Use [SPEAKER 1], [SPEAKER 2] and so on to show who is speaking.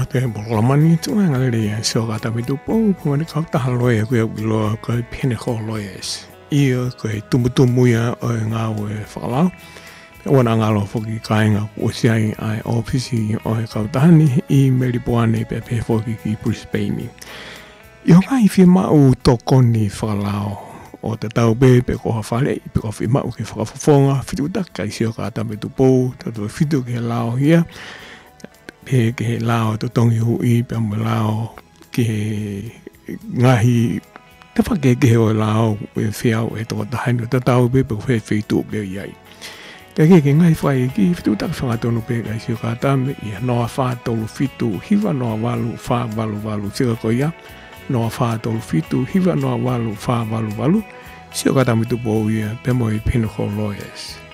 [SPEAKER 1] te bolamani tu ngale so kata mitu po pumani kau tahaloe ku lo ko pene ko loes io ko tumutumu ya o ngawe fala wana ngalo foki kainga o siai ai ofisi o kau tahani I meripoane pe foki ki Brisbane io ngai fi mau tokoni falao o te tau pe ko hafale pe ko fi mau ke whakafofonga fitu taka sio kata mitu po to fitu ke lao hia ke lao to tongi hui pe mo lao ke ngahi te whake ke o lao e whiau e tō tahainu te tau pe pe whi tu ke iai ke ngai whai ki fitu tak whangatonu pe kai sio kata me I noa wha tolu fitu hiwa noa walu wha walu sika ko ia noa wha tolu fitu hiwa noa walu wha walu sio kata mitu po ia pe mo I Pinnacle Lawyers